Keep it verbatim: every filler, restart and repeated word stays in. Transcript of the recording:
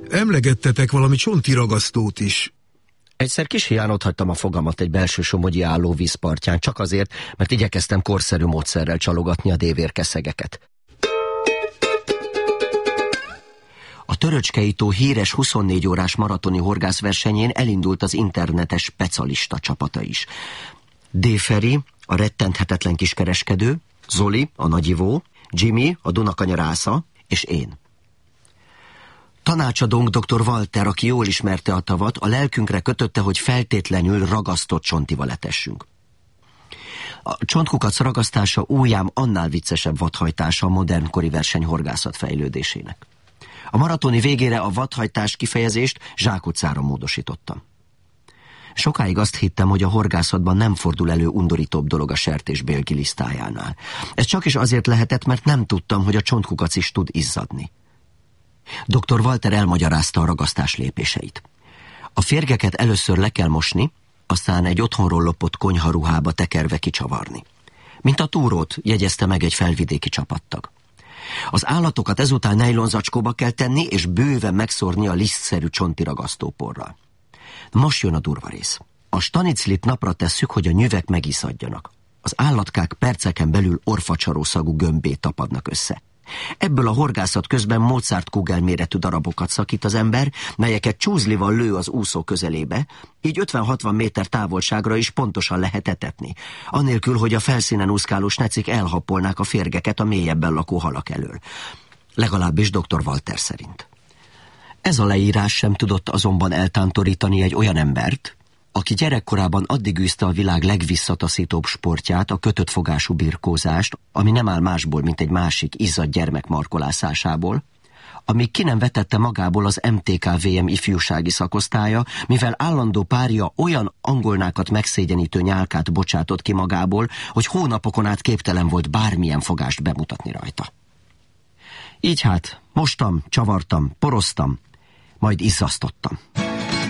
Emlegettetek valami csontiragasztót is. Egyszer kis hián otthagytam a fogamat egy belső somogyi álló vízpartján, csak azért, mert igyekeztem korszerű módszerrel csalogatni a dévérkeszegeket. A Töröcskei tó híres huszonnégy órás maratoni horgászversenyén elindult az internetes specialista csapata is. D. Feri, a rettenthetetlen kiskereskedő, Zoli, a nagyivó, Jimmy, a Dunakanyarásza, és én. Tanácsadónk doktor Walter, aki jól ismerte a tavat, a lelkünkre kötötte, hogy feltétlenül ragasztott csontival etessünk. A csontkukac ragasztása újjám annál viccesebb vadhajtása a modernkori versenyhorgászat fejlődésének. A maratoni végére a vadhajtás kifejezést zsákutcára módosítottam. Sokáig azt hittem, hogy a horgászatban nem fordul elő undorítóbb dolog a sertésbél gilisztájánál. Ez csak is azért lehetett, mert nem tudtam, hogy a csontkukac is tud izzadni. doktor Walter elmagyarázta a ragasztás lépéseit. A férgeket először le kell mosni, aztán egy otthonról lopott konyharuhába tekerve kicsavarni. Mint a túrót, jegyezte meg egy felvidéki csapattag. Az állatokat ezután nejlonzacskóba kell tenni, és bőven megszórni a lisztszerű csonti ragasztóporral. Most jön a durva rész. A staniclit napra tesszük, hogy a nyüvek megiszadjanak. Az állatkák perceken belül orfacsaró szagú gömbé tapadnak össze. Ebből a horgászat közben Mozart kugel méretű darabokat szakít az ember, melyeket csúzlival lő az úszó közelébe, így ötven-hatvan méter távolságra is pontosan lehet etetni, anélkül, hogy a felszínen úszkáló snecik elhappolnák a férgeket a mélyebben lakó halak elől. Legalábbis doktor Walter szerint. Ez a leírás sem tudott azonban eltántorítani egy olyan embert, aki gyerekkorában addig űzte a világ legvisszataszítóbb sportját, a kötött fogású birkózást, ami nem áll másból, mint egy másik izzadt gyermek markolászásából, amíg ki nem vetette magából az em té ká vé em ifjúsági szakosztálya, mivel állandó párja olyan angolnákat megszégyenítő nyálkát bocsátott ki magából, hogy hónapokon át képtelen volt bármilyen fogást bemutatni rajta. Így hát, mostam, csavartam, poroztam, majd izzasztottam.